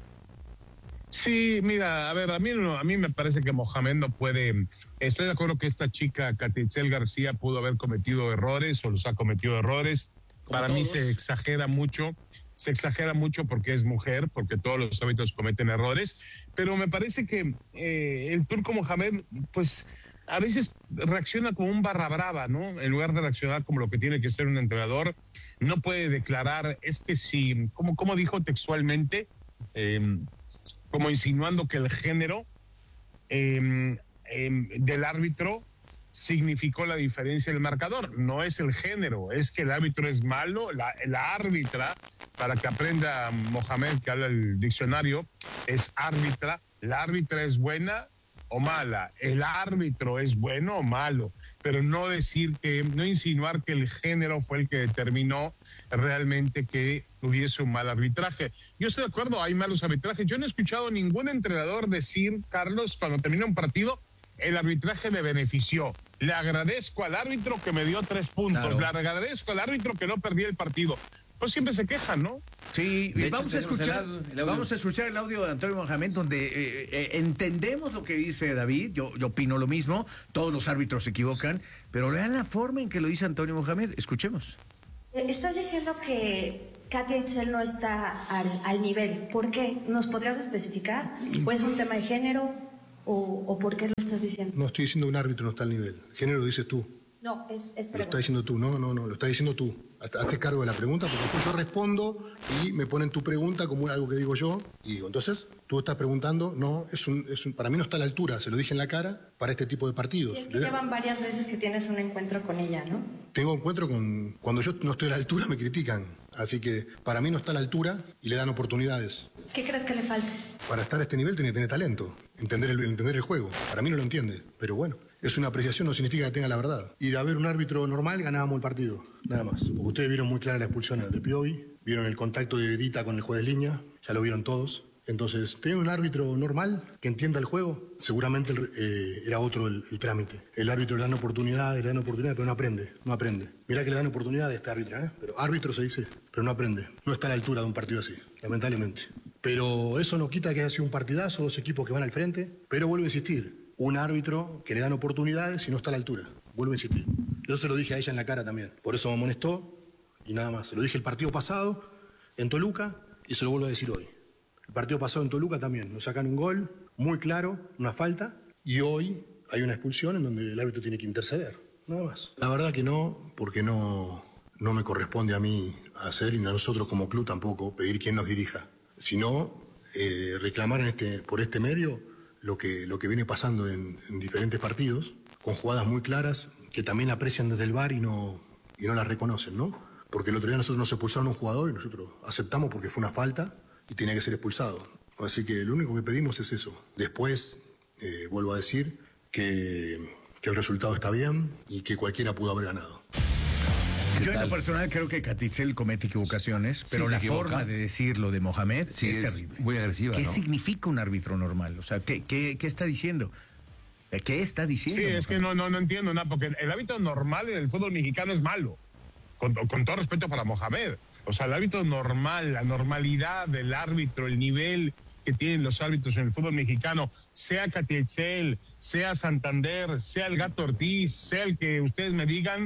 Speaker 4: Sí, mira, a ver, a mí, no- a mí me parece que Mohamed no puede. Estoy de acuerdo que esta chica, Catitzel García, pudo haber cometido errores o los ha cometido errores.
Speaker 1: Como
Speaker 4: Para mí
Speaker 1: todos.
Speaker 4: se exagera mucho. Se exagera mucho porque es mujer, porque todos los árbitros cometen errores. Pero me parece que eh, el turco Mohamed, pues a veces reacciona como un barra brava, ¿no? En lugar de reaccionar como lo que tiene que ser un entrenador, no puede declarar, es que si, como, como dijo textualmente, eh, como insinuando que el género eh, eh, del árbitro significó la diferencia del marcador. No es el género, es que el árbitro es malo, la, la árbitra, para que aprenda Mohamed, que habla el diccionario, es árbitra, la árbitra es buena o mala, el árbitro es bueno o malo, pero no decir que, no insinuar que el género fue el que determinó realmente que hubiese un mal arbitraje. Yo estoy de acuerdo, hay malos arbitrajes. Yo no he escuchado a ningún entrenador decir, Carlos, cuando termina un partido, el arbitraje me benefició. Le agradezco al árbitro que me dio tres puntos,
Speaker 1: Claro.
Speaker 4: le agradezco al árbitro que no perdí el partido. Pues siempre se quejan, ¿no?
Speaker 1: Sí,
Speaker 2: De
Speaker 1: y
Speaker 2: hecho,
Speaker 1: vamos a
Speaker 2: tenemos
Speaker 1: escuchar,
Speaker 2: el audio- el audio.
Speaker 1: vamos a escuchar el audio de Antonio Mohamed, donde eh, eh, entendemos lo que dice David. Yo, yo opino lo mismo. Todos los árbitros se equivocan, pero vean la forma en que lo dice Antonio Mohamed. Escuchemos.
Speaker 7: Eh, Estás diciendo que Katia Itzel no está al, al nivel. ¿Por qué? ¿Nos podrías especificar? ¿O es un tema de género? ¿O, o por qué lo estás diciendo?
Speaker 8: No estoy diciendo un árbitro no está al nivel. Género lo dices tú.
Speaker 7: No, es, es
Speaker 8: Lo estás
Speaker 7: pregunta.
Speaker 8: diciendo tú. No, no, no. Lo estás diciendo tú. Hasta- Hazte cargo de la pregunta porque después yo respondo y me ponen tu pregunta como algo que digo yo. Y digo, entonces, tú estás preguntando. No, es un, es un- para mí no está a la altura. Se lo dije en la cara para este tipo de partidos.
Speaker 7: Sí, es que
Speaker 8: Yo-
Speaker 7: llevan varias veces que tienes un encuentro con ella, ¿no?
Speaker 8: Tengo encuentro con... Cuando yo no estoy a la altura me critican. Así que para mí no está a la altura y le dan oportunidades.
Speaker 7: ¿Qué crees que le falta?
Speaker 8: Para estar a este nivel tiene que tener talento, entender el, entender el juego. Para mí no lo entiende, pero bueno, es una apreciación, no significa que tenga la verdad. Y de haber un árbitro normal ganábamos el partido, nada más. Porque ustedes vieron muy clara la expulsión de Piovi, vieron el contacto de Edita con el juez de línea, ya lo vieron todos. Entonces, tener un árbitro normal que entienda el juego, seguramente el- eh, era otro el, el trámite. El árbitro le dan oportunidades, le dan oportunidades, pero no aprende, no aprende. Mirá que le dan oportunidades a este árbitro, ¿eh? Pero árbitro se dice, pero no aprende. No está a la altura de un partido así, lamentablemente. Pero eso no quita que haya sido un partidazo, dos equipos que van al frente. Pero vuelvo a insistir, un árbitro que le dan oportunidades y no está a la altura. Vuelvo a insistir. Yo se lo dije a ella en la cara también. Por eso me amonestó y nada más. Se lo dije el partido pasado en Toluca y se lo vuelvo a decir hoy. El partido pasado en Toluca también. Nos sacan un gol muy claro, una falta, y hoy hay una expulsión en donde el árbitro tiene que interceder. Nada más. La verdad que no, porque no, no me corresponde a mí hacer y a nosotros como club tampoco pedir quién nos dirija. Sino eh, reclamar en este, por este medio lo que, lo que viene pasando en, en diferentes partidos, con jugadas muy claras que también aprecian desde el V A R y no, y no las reconocen, ¿no? Porque el otro día nosotros nos expulsaron a un jugador y nosotros aceptamos porque fue una falta y tenía que ser expulsado. Así que lo único que pedimos es eso. Después, eh, vuelvo a decir que, que el resultado está bien y que cualquiera pudo haber ganado.
Speaker 1: Yo en
Speaker 2: tal?
Speaker 1: lo personal creo que Catitzel comete equivocaciones, pero
Speaker 2: se
Speaker 1: la
Speaker 2: equivoca.
Speaker 1: forma de decirlo de Mohamed
Speaker 2: Sí,
Speaker 1: es,
Speaker 2: es
Speaker 1: terrible.
Speaker 2: muy agresiva,
Speaker 1: ¿Qué
Speaker 2: ¿no?
Speaker 1: significa un árbitro normal? O sea, ¿qué, qué, qué está diciendo? ¿Qué está diciendo?
Speaker 4: Sí, es que
Speaker 1: Mohamed?
Speaker 4: no, no, no entiendo nada, porque el árbitro normal en el fútbol mexicano es malo. Con, con todo respeto para Mohamed. O sea, el árbitro normal, la normalidad del árbitro, el nivel que tienen los árbitros en el fútbol mexicano, sea Catitzel, sea Santander, sea el Gato Ortiz, sea el que ustedes me digan,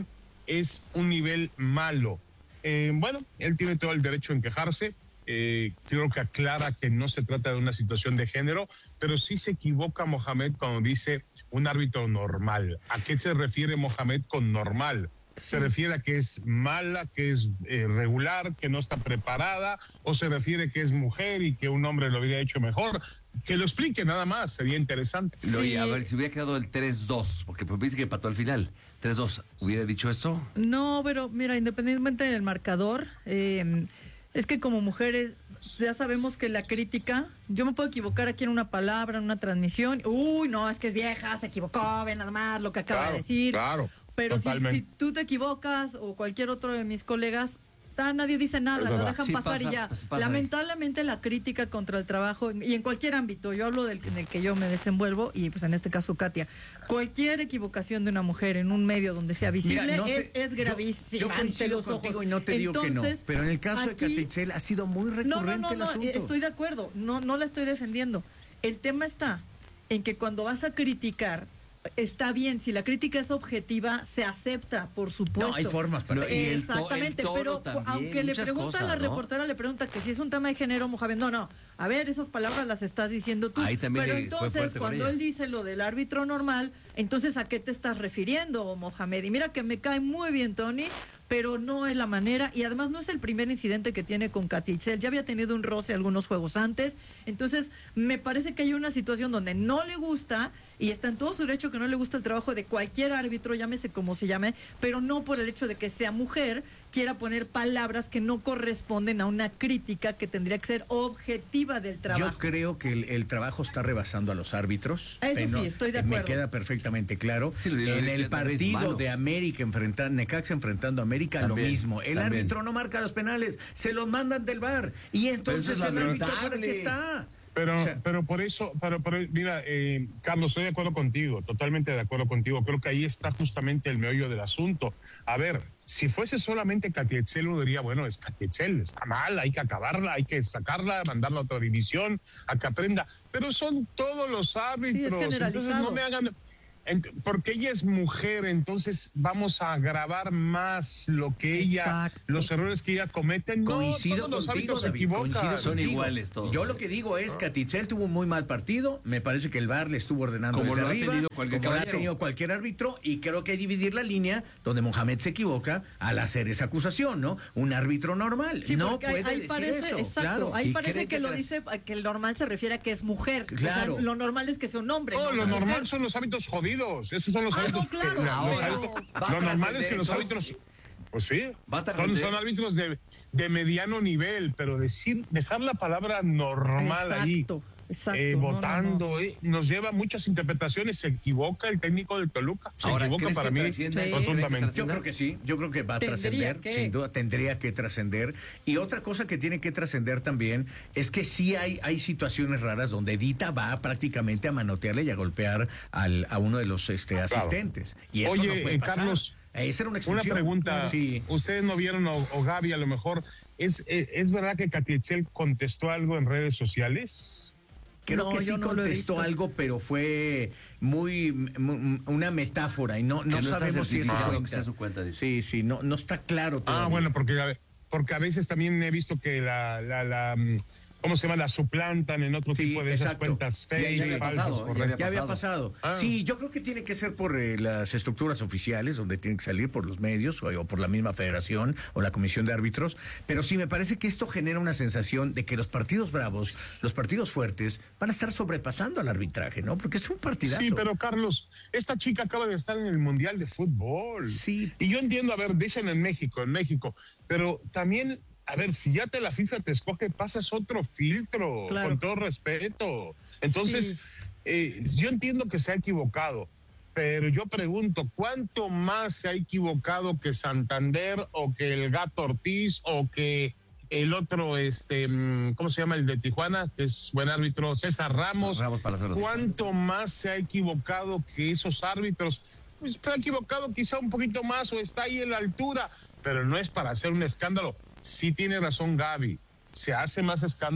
Speaker 4: es un nivel malo. Eh, bueno, él tiene todo el derecho en quejarse. Eh, creo que aclara que no se trata de una situación de género, pero sí se equivoca Mohamed cuando dice un árbitro normal. ¿A qué se refiere Mohamed con normal? ¿Se refiere a que es mala, que es eh, regular, que no está preparada? ¿O se refiere que es mujer y que un hombre lo hubiera hecho mejor? Que lo explique nada más, sería interesante.
Speaker 2: Sí. Oye, a ver, si hubiera quedado el tres dos, porque pues dice que empató al final. tres dos, ¿hubiera dicho esto?
Speaker 3: No, pero mira, independientemente del marcador, eh, es que como mujeres ya sabemos que la crítica, yo me puedo equivocar aquí en una palabra, en una transmisión, uy, no, es que es vieja, se equivocó, ven nada más lo que acaba
Speaker 4: Claro,
Speaker 3: de decir.
Speaker 4: claro,
Speaker 3: Pero si,
Speaker 4: totalmente.
Speaker 3: si tú te equivocas o cualquier otro de mis colegas, ta, nadie dice nada,
Speaker 4: Es
Speaker 3: lo
Speaker 4: verdad.
Speaker 3: dejan
Speaker 2: Sí,
Speaker 3: pasar
Speaker 2: pasa,
Speaker 3: y ya.
Speaker 2: pues, pasa
Speaker 3: Lamentablemente la crítica contra el trabajo, y en cualquier ámbito, yo hablo del en el que yo me desenvuelvo, y pues en este caso Katia, cualquier equivocación de una mujer en un medio donde sea visible
Speaker 1: Mira, no
Speaker 3: es,
Speaker 1: te-
Speaker 3: es
Speaker 1: yo-
Speaker 3: gravísima
Speaker 1: Yo,
Speaker 3: ante
Speaker 1: coincido
Speaker 3: los
Speaker 1: contigo
Speaker 3: ojos.
Speaker 1: y no te digo que no.
Speaker 3: Entonces,
Speaker 1: Pero en el caso de
Speaker 3: aquí-
Speaker 1: Katia Itzel ha sido muy recurrente
Speaker 3: no, no, no,
Speaker 1: el
Speaker 3: no,
Speaker 1: asunto.
Speaker 3: estoy de acuerdo, no, no la estoy defendiendo. El tema está en que cuando vas a criticar, está bien, si la crítica es objetiva, se acepta, por supuesto.
Speaker 1: No, hay formas para
Speaker 2: No, y el to-
Speaker 3: Exactamente,
Speaker 2: el tono
Speaker 3: pero
Speaker 2: también,
Speaker 3: aunque le
Speaker 2: muchas
Speaker 3: pregunta a la
Speaker 2: cosas, ¿no?
Speaker 3: reportera, le pregunta que si es un tema de género, Mohamed, no, no, a ver, esas palabras las estás diciendo tú.
Speaker 2: Ahí también
Speaker 3: pero
Speaker 2: le fue
Speaker 3: entonces,
Speaker 2: fuerte con
Speaker 3: cuando
Speaker 2: ella.
Speaker 3: él dice lo del árbitro normal, entonces, ¿a qué te estás refiriendo, Mohamed? Y mira que me cae muy bien, Tony, pero no es la manera, y además no es el primer incidente que tiene con Katia Itzel, ya había tenido un roce algunos juegos antes, entonces me parece que hay una situación donde no le gusta, y está en todo su derecho que no le gusta el trabajo de cualquier árbitro, llámese como se llame, pero no por el hecho de que sea mujer, quiera poner palabras que no corresponden a una crítica que tendría que ser objetiva del trabajo.
Speaker 1: Yo creo que el, el trabajo está rebasando a los árbitros.
Speaker 3: Eso
Speaker 1: Eh,
Speaker 3: sí, estoy de
Speaker 1: eh, Me
Speaker 3: acuerdo.
Speaker 1: queda perfectamente claro.
Speaker 2: Sí, lo digo,
Speaker 1: en
Speaker 2: lo
Speaker 1: el
Speaker 2: digo, también es
Speaker 1: partido
Speaker 2: malo.
Speaker 1: de América enfrentando, Necaxa enfrentando a América,
Speaker 2: También,
Speaker 1: lo mismo. El
Speaker 2: también.
Speaker 1: árbitro no marca los penales, se los mandan del V A R. Y entonces
Speaker 2: eso es
Speaker 1: el árbitro
Speaker 2: lamentable.
Speaker 1: para qué está.
Speaker 4: Pero,
Speaker 1: O sea,
Speaker 4: pero por eso, pero, pero mira, eh, Carlos, estoy de acuerdo contigo, totalmente de acuerdo contigo. Creo que ahí está justamente el meollo del asunto. A ver, si fuese solamente Katia Itzel, uno diría, bueno, es Katia Itzel, está mal, hay que acabarla, hay que sacarla, mandarla a otra división, a que aprenda. Pero son todos los árbitros. Entonces
Speaker 3: generalizado.
Speaker 4: no me hagan... Ent- Porque ella es mujer, entonces vamos a agravar más lo que ella,
Speaker 3: Exacto.
Speaker 4: los errores que ella comete. No,
Speaker 1: Coincido
Speaker 4: todos los
Speaker 1: contigo,
Speaker 4: árbitros se
Speaker 1: David,
Speaker 4: equivocan.
Speaker 1: coincido
Speaker 2: Son
Speaker 1: contigo.
Speaker 2: iguales todos.
Speaker 1: Yo lo que digo es que Itzel tuvo un muy mal partido, me parece que el V A R le estuvo ordenando
Speaker 2: Como
Speaker 1: desde
Speaker 2: lo ha
Speaker 1: arriba,
Speaker 2: tenido cualquier
Speaker 1: como lo ha
Speaker 2: caballero.
Speaker 1: tenido cualquier árbitro, y creo que hay que dividir la línea donde Mohamed se equivoca al hacer esa acusación, ¿no? Un árbitro normal
Speaker 3: Sí,
Speaker 1: no
Speaker 3: porque ahí-
Speaker 1: puede
Speaker 3: ahí
Speaker 1: decir
Speaker 3: parece,
Speaker 1: eso.
Speaker 3: exacto,
Speaker 1: claro.
Speaker 3: ahí
Speaker 2: ¿Y
Speaker 3: parece
Speaker 2: creen
Speaker 3: que,
Speaker 2: que
Speaker 3: lo
Speaker 2: tras-
Speaker 3: dice, que el normal se refiere a que es mujer.
Speaker 1: Claro.
Speaker 3: O sea, lo normal es que sea un hombre.
Speaker 4: No,
Speaker 3: ¿no?
Speaker 4: lo
Speaker 3: Una
Speaker 4: normal
Speaker 3: mujer.
Speaker 4: son los hábitos jodidos. Esos son los
Speaker 3: Ah, no,
Speaker 4: hábitos.
Speaker 3: claro,
Speaker 4: que, la- los
Speaker 3: pero
Speaker 4: hábitos-
Speaker 2: va a
Speaker 4: lo normal es
Speaker 2: trascender
Speaker 4: que los
Speaker 2: esos.
Speaker 4: hábitos. Pues sí.
Speaker 2: Va a
Speaker 4: Son,
Speaker 2: trascender.
Speaker 4: son árbitros de, de mediano nivel, pero decir, dejar la palabra normal ahí.
Speaker 3: Exacto, exacto.
Speaker 4: Eh,
Speaker 3: no, no,
Speaker 4: votando,
Speaker 3: no.
Speaker 4: eh, nos lleva a muchas interpretaciones. Se equivoca el técnico del Toluca. Se
Speaker 2: Ahora,
Speaker 4: equivoca
Speaker 2: ¿crees
Speaker 4: para
Speaker 2: que
Speaker 4: mí
Speaker 2: trascienda?
Speaker 3: Sí.
Speaker 4: rotundamente.
Speaker 1: Yo creo que sí, yo creo que va a
Speaker 3: Tendría
Speaker 1: trascender,
Speaker 3: que.
Speaker 1: sin duda, tendría que trascender. Y otra cosa que tiene que trascender también es que sí hay, hay situaciones raras donde Edita va prácticamente a manotearle y a golpear al, a uno de los este, asistentes. Y eso
Speaker 4: Oye,
Speaker 1: no puede
Speaker 4: eh,
Speaker 1: pasar.
Speaker 4: Carlos,
Speaker 1: Esa era una
Speaker 4: Una
Speaker 1: expulsión.
Speaker 4: pregunta,
Speaker 1: Sí.
Speaker 4: ustedes no vieron, o, o Gaby a lo mejor, ¿es, es, ¿es verdad que Katia Itzel contestó algo en redes sociales?
Speaker 1: Creo
Speaker 3: No,
Speaker 1: que sí
Speaker 3: yo no lo he
Speaker 1: contestó
Speaker 3: visto.
Speaker 1: algo, pero fue muy, mu- una metáfora y no, no,
Speaker 2: Que no está
Speaker 1: sabemos si es
Speaker 2: certificado que
Speaker 1: correcta.
Speaker 2: sea su cuenta, dice.
Speaker 1: Sí, sí, no, no está claro todavía.
Speaker 4: Ah, bueno, porque, a- porque a veces también he visto que la, la, la mm, ¿cómo se llama? La suplantan en otro
Speaker 1: Sí,
Speaker 4: tipo de esas
Speaker 1: exacto.
Speaker 4: cuentas
Speaker 2: Ya- ya
Speaker 4: fake,
Speaker 2: había
Speaker 4: falsas,
Speaker 2: pasado, ya
Speaker 4: correcto.
Speaker 1: Ya había pasado.
Speaker 4: Ah.
Speaker 1: Sí, yo creo que tiene que ser por eh, las estructuras oficiales, donde tienen que salir por los medios o, o por la misma federación o la comisión de árbitros. Pero sí me parece que esto genera una sensación de que los partidos bravos, los partidos fuertes, van a estar sobrepasando al arbitraje, ¿no? Porque es un partidazo.
Speaker 4: Sí, pero Carlos, esta chica acaba de estar en el Mundial de Fútbol.
Speaker 1: Sí.
Speaker 4: Y yo entiendo, a ver, dicen en México, en México, pero también, a ver, si ya te la FIFA te escoge, pasas otro filtro,
Speaker 3: Claro.
Speaker 4: con todo respeto. Entonces,
Speaker 3: Sí.
Speaker 4: eh, yo entiendo que se ha equivocado, pero yo pregunto, ¿cuánto más se ha equivocado que Santander o que el Gato Ortiz o que el otro, este, mm, ¿cómo se llama? El de Tijuana, que es buen árbitro, César Ramos.
Speaker 2: Ramos Palazuelos.
Speaker 4: ¿Cuánto más se ha equivocado que esos árbitros? Pues se ha equivocado quizá un poquito más o está ahí en la altura, pero no es para hacer un escándalo. Sí tiene razón Gaby, se hace más escándalo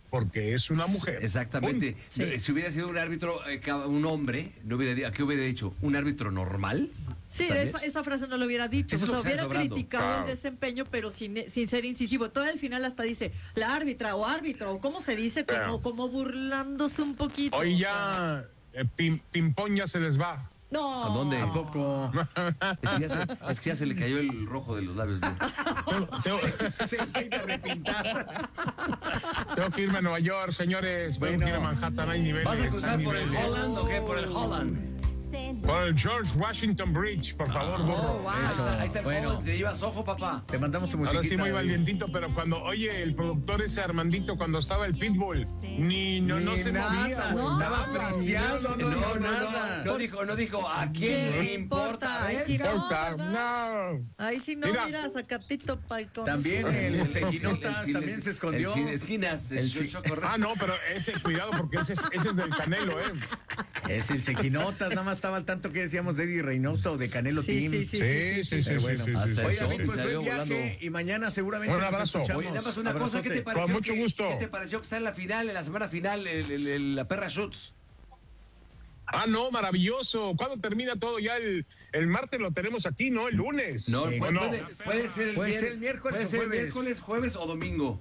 Speaker 4: porque es una mujer.
Speaker 2: Exactamente.
Speaker 3: Sí.
Speaker 2: No, si hubiera sido un árbitro, eh, un hombre, no hubiera, ¿qué hubiera dicho? ¿Un árbitro normal?
Speaker 3: Sí,
Speaker 2: ¿Tal vez?
Speaker 3: esa, esa frase no lo hubiera dicho.
Speaker 2: Eso
Speaker 3: O
Speaker 2: es
Speaker 3: sea,
Speaker 2: lo que está
Speaker 3: hubiera
Speaker 2: sobrando.
Speaker 3: criticado
Speaker 4: Claro.
Speaker 3: el desempeño, pero sin, sin ser incisivo. Todo al final hasta dice la árbitra o árbitro, o cómo se dice, como,
Speaker 4: Claro.
Speaker 3: como burlándose un poquito.
Speaker 4: Hoy
Speaker 3: o
Speaker 4: ya eh, pim- Pimpón ya se les va.
Speaker 3: No.
Speaker 2: ¿A dónde?
Speaker 1: ¿A poco?
Speaker 2: Es que, ya se, es que ya se le cayó el rojo de los labios. ¿No?
Speaker 4: Tengo, tengo-
Speaker 1: Se empieza a repintar.
Speaker 4: tengo que irme a Nueva York, señores. Tengo
Speaker 1: Bueno.
Speaker 4: que ir a Manhattan, hay niveles.
Speaker 2: ¿Vas a cruzar
Speaker 4: hay
Speaker 2: por el
Speaker 4: niveles.
Speaker 2: Holland o qué? ¿Por el Holland?
Speaker 4: Por el George Washington Bridge, por favor, burro.
Speaker 3: Oh, wow.
Speaker 2: Ahí está, ahí está el
Speaker 1: Bueno.
Speaker 2: Holland. Te llevas ojo, papá.
Speaker 1: Te mandamos tu musiquita.
Speaker 4: Ahora sí muy
Speaker 1: David.
Speaker 4: valientito, pero cuando, oye, el productor ese Armandito, cuando estaba el Pitbull, ni no, no
Speaker 1: Ni
Speaker 4: se
Speaker 1: nada,
Speaker 4: movía, güey,
Speaker 3: no.
Speaker 4: nada,
Speaker 1: Estaba friseado,
Speaker 4: no, no,
Speaker 1: no,
Speaker 4: no,
Speaker 1: no,
Speaker 4: no,
Speaker 1: nada.
Speaker 2: No dijo, no dijo, ¿a quién
Speaker 3: ¿Qué
Speaker 2: le
Speaker 3: le
Speaker 2: importa?
Speaker 3: importa? Ay,
Speaker 2: ¿Eh?
Speaker 3: sí, no,
Speaker 4: importa,
Speaker 3: ¿verdad?
Speaker 4: no.
Speaker 3: Ahí sí no,
Speaker 4: Mira.
Speaker 3: mira, Zacatito Palcón.
Speaker 1: También el
Speaker 2: El
Speaker 1: Cequinotas
Speaker 2: cine-
Speaker 1: también se escondió.
Speaker 2: El cine esquinas. El,
Speaker 1: El
Speaker 2: show-
Speaker 1: ci-
Speaker 2: show correcto.
Speaker 4: Ah, no, pero ese, cuidado, porque ese es, ese es del Canelo, ¿eh?
Speaker 1: Es el Cequinotas, nada más estaba al tanto que decíamos de Eddie Reynoso o de Canelo
Speaker 3: Sí,
Speaker 1: Team.
Speaker 3: sí, sí.
Speaker 4: Sí, sí, sí,
Speaker 1: Pero
Speaker 4: sí,
Speaker 1: bueno,
Speaker 4: sí, sí,
Speaker 2: hasta
Speaker 4: sí,
Speaker 1: Oye,
Speaker 4: sí,
Speaker 1: David,
Speaker 4: sí.
Speaker 1: pues
Speaker 2: Salió
Speaker 1: buen viaje
Speaker 2: volando.
Speaker 1: y mañana seguramente
Speaker 4: Un
Speaker 1: nos
Speaker 4: abrazo.
Speaker 1: escuchamos.
Speaker 2: Oye, nada más una cosa, ¿qué te
Speaker 1: Abrazote.
Speaker 2: pareció?
Speaker 4: Con mucho
Speaker 2: que-
Speaker 4: gusto.
Speaker 2: ¿Qué te pareció que está en la final, en la semana final, el- el- el- la perra Schutz?
Speaker 4: Ah, no, maravilloso. ¿Cuándo termina todo? Ya el, el martes lo tenemos aquí, ¿no? El lunes.
Speaker 2: No,
Speaker 1: Sí.
Speaker 2: puede,
Speaker 4: ¿O no?
Speaker 2: puede- puede ser el,
Speaker 1: Puede
Speaker 2: mier-
Speaker 1: ser el miércoles
Speaker 2: puede
Speaker 1: o
Speaker 2: ser el
Speaker 1: jueves.
Speaker 2: miércoles, jueves o domingo.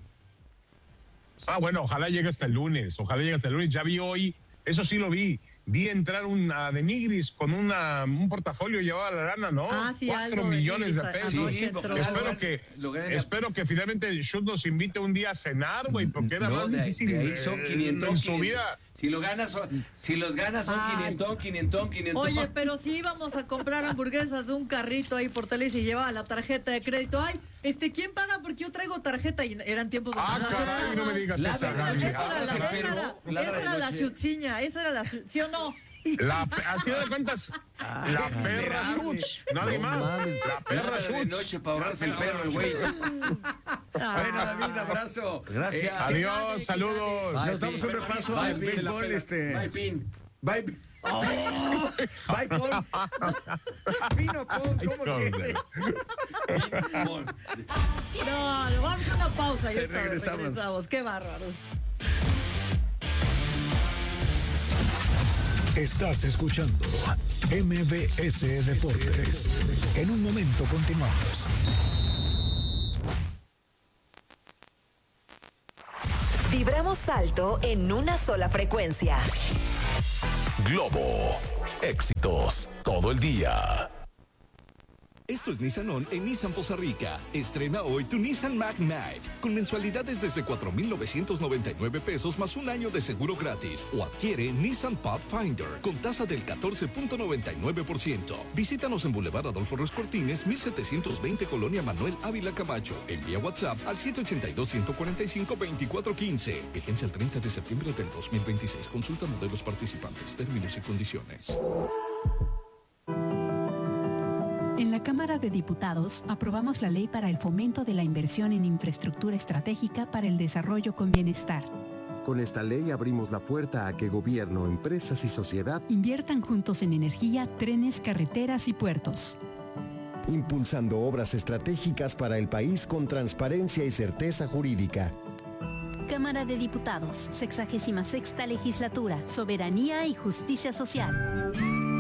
Speaker 4: Ah, bueno, ojalá llegue hasta el lunes. Ojalá llegue hasta el lunes. Ya vi hoy, eso sí lo vi. Vi entrar un, a de Nigris con una, un portafolio llevado a la lana, ¿no?
Speaker 3: Ah, sí,
Speaker 4: Cuatro
Speaker 3: algo de
Speaker 4: millones de
Speaker 3: Nigris
Speaker 4: pesos.
Speaker 3: anoche
Speaker 2: Sí,
Speaker 3: entró.
Speaker 2: ojalá
Speaker 4: Espero
Speaker 2: logren-
Speaker 4: que,
Speaker 2: logren la-
Speaker 4: espero que finalmente el Shoot nos invite un día a cenar, güey, porque era
Speaker 2: No,
Speaker 4: más
Speaker 2: de-
Speaker 4: difícil
Speaker 2: de ahí son
Speaker 4: eh,
Speaker 2: quinientos,
Speaker 4: en su
Speaker 2: quinientos.
Speaker 4: vida.
Speaker 2: Si lo ganas, son- si los ganas son
Speaker 3: Ay.
Speaker 2: quinientos, quinientos, quinientos.
Speaker 3: Oye, pero si íbamos a comprar hamburguesas de un carrito ahí por tele y se llevaba la tarjeta de crédito. Ay, este, ¿quién paga? Porque yo traigo tarjeta y eran tiempos de
Speaker 4: Ah, caray, no me digas
Speaker 2: La
Speaker 4: eso,
Speaker 2: verdad,
Speaker 4: Gaby.
Speaker 3: Esa era
Speaker 2: Ahora
Speaker 3: la,
Speaker 2: sí,
Speaker 3: esa
Speaker 2: pero-
Speaker 3: era,
Speaker 2: ladra
Speaker 3: esa
Speaker 2: de
Speaker 3: era la
Speaker 2: noche.
Speaker 3: chutziña, esa era la chu- ¿sí o no?
Speaker 4: La, pe- así de cuentas, la perra
Speaker 1: miserable.
Speaker 4: Schutz, nadie más. La perra
Speaker 2: Ladra de
Speaker 4: Schutz.
Speaker 2: noche para ahorrarse el perro, el güey.
Speaker 1: Bueno, David, abrazo.
Speaker 2: Gracias.
Speaker 1: Eh,
Speaker 4: Adiós, saludos.
Speaker 2: Bye,
Speaker 1: Nos damos un repaso
Speaker 2: Bye,
Speaker 1: al
Speaker 2: Pin,
Speaker 1: béisbol,
Speaker 2: la pela.
Speaker 1: este.
Speaker 2: Bye, Pin.
Speaker 1: Bye. Oh, bye, Paul. Pino, Paul, ¿cómo
Speaker 4: Ay,
Speaker 1: que?
Speaker 2: Pin.
Speaker 3: No, le vamos a una pausa y otra vez
Speaker 1: Regresamos.
Speaker 3: regresamos. Qué bárbaros.
Speaker 9: Estás escuchando M B S Deportes. En un momento continuamos.
Speaker 10: Vibramos alto en una sola frecuencia.
Speaker 9: Globo. Éxitos todo el día.
Speaker 11: Esto es Nissan On en Nissan Poza Rica. Estrena hoy tu Nissan Mag Knight con mensualidades desde cuatro mil novecientos noventa y nueve pesos más un año de seguro gratis. O adquiere Nissan Pathfinder con tasa del catorce punto noventa y nueve por ciento. Visítanos en Boulevard Adolfo Ruiz Cortines, mil setecientos veinte Colonia Manuel Ávila Camacho. Envía WhatsApp al siete ocho dos, uno cuatro cinco, dos cuatro uno cinco. Vigencia el treinta de septiembre del dos mil veintiséis. Consulta modelos participantes, términos y condiciones.
Speaker 12: En la Cámara de Diputados aprobamos la ley para el fomento de la inversión en infraestructura estratégica para el desarrollo con bienestar.
Speaker 13: Con esta ley abrimos la puerta a que gobierno, empresas y sociedad
Speaker 12: Inviertan juntos en energía, trenes, carreteras y puertos.
Speaker 13: impulsando obras estratégicas para el país con transparencia y certeza jurídica.
Speaker 14: Cámara de Diputados, sexagésima sexta legislatura, soberanía y justicia social.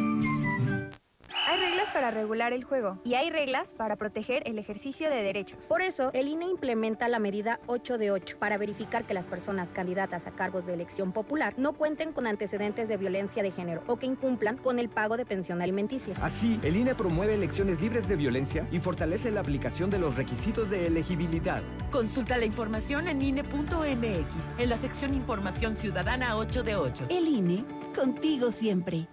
Speaker 15: Hay reglas para regular el juego y hay reglas para proteger el ejercicio de derechos.
Speaker 16: Por eso, el I N E implementa la medida ocho de ocho para verificar que las personas candidatas a cargos de elección popular no cuenten con antecedentes de violencia de género o que incumplan con el pago de pensión alimenticia.
Speaker 17: Así, el I N E promueve elecciones libres de violencia y fortalece la aplicación de los requisitos de elegibilidad.
Speaker 18: Consulta la información en I N E punto M X, en la sección Información Ciudadana ocho de ocho.
Speaker 19: El I N E, contigo siempre.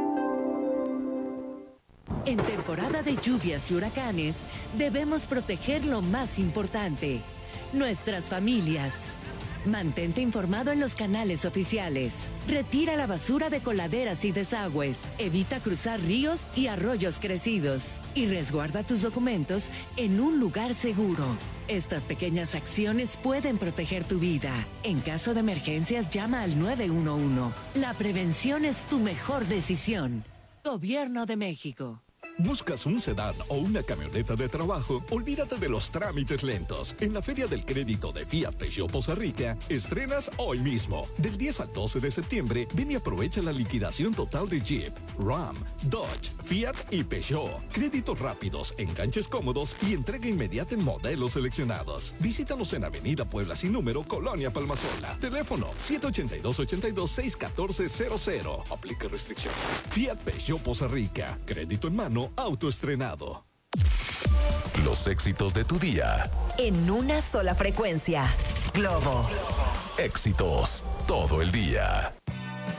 Speaker 20: En temporada de lluvias y huracanes, debemos proteger lo más importante, nuestras familias. Mantente informado en los canales oficiales. Retira la basura de coladeras y desagües. Evita cruzar ríos y arroyos crecidos. Y resguarda tus documentos en un lugar seguro. Estas pequeñas acciones pueden proteger tu vida. En caso de emergencias, llama al nueve uno uno. La prevención es tu mejor decisión. Gobierno de México.
Speaker 11: ¿Buscas un sedán o una camioneta de trabajo? Olvídate de los trámites lentos. En la Feria del Crédito de Fiat Peugeot Poza Rica, estrenas hoy mismo. Del diez al doce de septiembre, ven y aprovecha la liquidación total de Jeep, Ram, Dodge, Fiat y Peugeot. Créditos rápidos, enganches cómodos y entrega inmediata en modelos seleccionados. Visítanos en Avenida Puebla sin número, Colonia Palmasola. Teléfono siete ocho dos, ocho dos, seis uno cuatro cero cero. Aplica restricción. Fiat Peugeot Poza Rica. Crédito en mano, autoestrenado.
Speaker 21: Los éxitos de tu día.
Speaker 10: En una sola frecuencia. Globo.
Speaker 21: Éxitos todo el día.